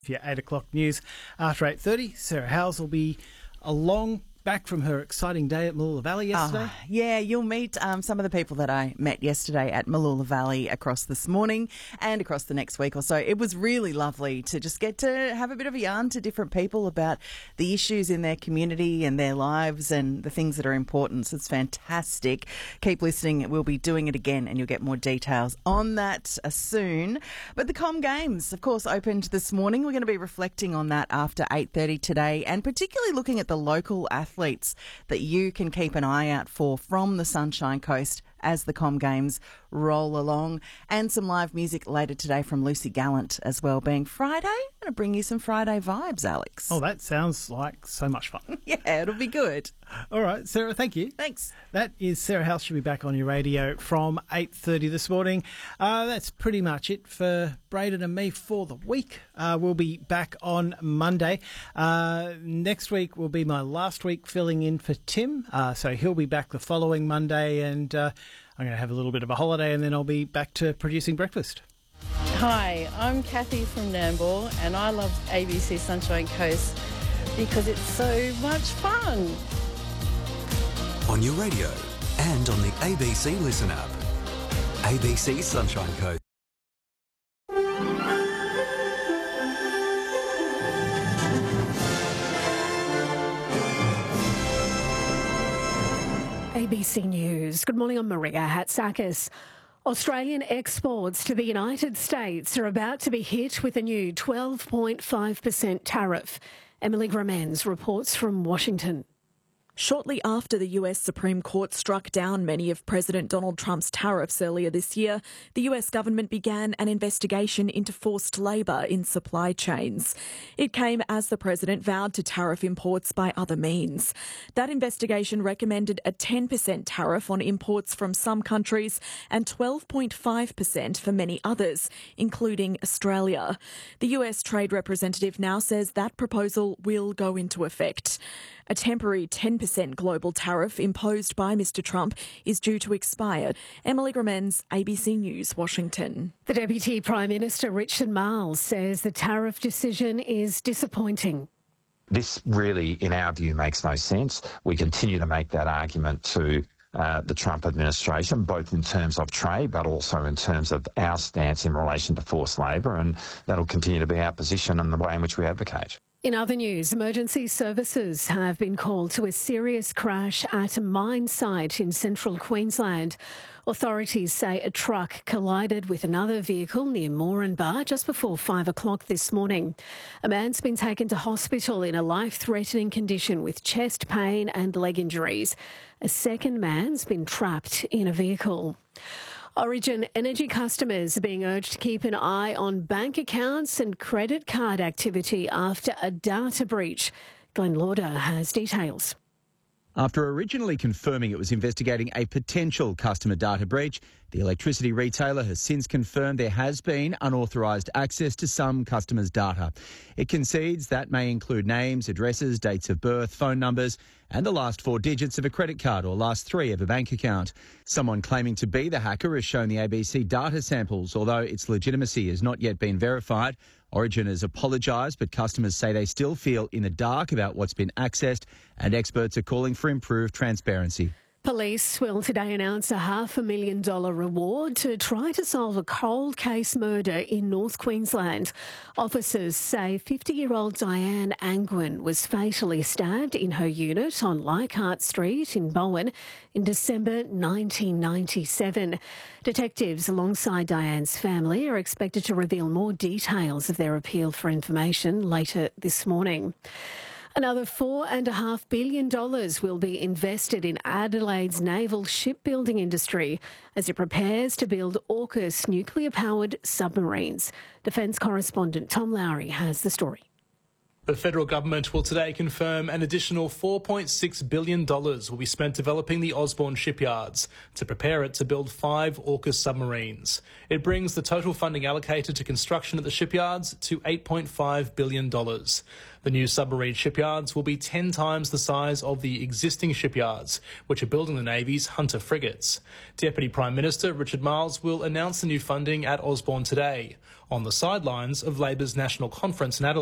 For your 8 o'clock news after 8:30, Sarah Howes will be along back from her exciting day at Mooloolah Valley yesterday. Yeah, you'll meet some of the people that I met yesterday at Mooloolah Valley across this morning and across the next week or so. It was really lovely to just get to have a bit of a yarn to different people about the issues in their community and their lives and the things that are important. So it's fantastic. Keep listening. We'll be doing it again and you'll get more details on that soon. But the Com Games, of course, opened this morning. We're going to be reflecting on that after 8:30 today and particularly looking at the local athletes that you can keep an eye out for from the Sunshine Coast as the Com Games roll along, and some live music later today from Lucy Gallant as well. Being Friday, I'm going to bring you some Friday vibes, Alex. Oh, that sounds like so much fun. Yeah, it'll be good. All right, Sarah, thank you. Thanks. That is Sarah House. She'll be back on your radio from 8:30 this morning. That's pretty much it for Braden and me for the week. We'll be back on Monday. Next week will be my last week filling in for Tim, so he'll be back the following Monday, and I'm going to have a little bit of a holiday, and then I'll be back to producing breakfast. Hi, I'm Kathy from Nambour, and I love ABC Sunshine Coast because it's so much fun. On your radio and on the ABC Listen app. ABC Sunshine Coast. ABC News. Good morning, I'm Maria Hatzakis. Australian exports to the United States are about to be hit with a new 12.5% tariff. Emily Gramenz reports from Washington. Shortly after the US Supreme Court struck down many of President Donald Trump's tariffs earlier this year, the US government began an investigation into forced labour in supply chains. It came as the president vowed to tariff imports by other means. That investigation recommended a 10% tariff on imports from some countries and 12.5% for many others, including Australia. The US trade representative now says that proposal will go into effect. A temporary 10% global tariff imposed by Mr Trump is due to expire. Emily Gramenz, ABC News, Washington. The Deputy Prime Minister, Richard Marles, says the tariff decision is disappointing. This really, in our view, makes no sense. We continue to make that argument to the Trump administration, both in terms of trade, but also in terms of our stance in relation to forced labour, and that'll continue to be our position and the way in which we advocate. In other news, emergency services have been called to a serious crash at a mine site in central Queensland. Authorities say a truck collided with another vehicle near Moranbah just before 5 o'clock this morning. A man's been taken to hospital in a life-threatening condition with chest pain and leg injuries. A second man's been trapped in a vehicle. Origin Energy customers are being urged to keep an eye on bank accounts and credit card activity after a data breach. Glenn Lauder has details. After originally confirming it was investigating a potential customer data breach, the electricity retailer has since confirmed there has been unauthorised access to some customers' data. It concedes that may include names, addresses, dates of birth, phone numbers and the last 4 digits of a credit card or last 3 of a bank account. Someone claiming to be the hacker has shown the ABC data samples, although its legitimacy has not yet been verified. Origin has apologised, but customers say they still feel in the dark about what's been accessed, and experts are calling for improved transparency. Police will today announce a $500,000 reward to try to solve a cold case murder in North Queensland. Officers say 50-year-old Diane Angwin was fatally stabbed in her unit on Leichhardt Street in Bowen in December 1997. Detectives alongside Diane's family are expected to reveal more details of their appeal for information later this morning. Another $4.5 billion will be invested in Adelaide's naval shipbuilding industry as it prepares to build AUKUS nuclear-powered submarines. Defence correspondent Tom Lowry has the story. The federal government will today confirm an additional $4.6 billion will be spent developing the Osborne shipyards to prepare it to build 5 AUKUS submarines. It brings the total funding allocated to construction at the shipyards to $8.5 billion. The new submarine shipyards will be 10 times the size of the existing shipyards, which are building the Navy's Hunter frigates. Deputy Prime Minister Richard Marles will announce the new funding at Osborne today, on the sidelines of Labor's National Conference in Adelaide.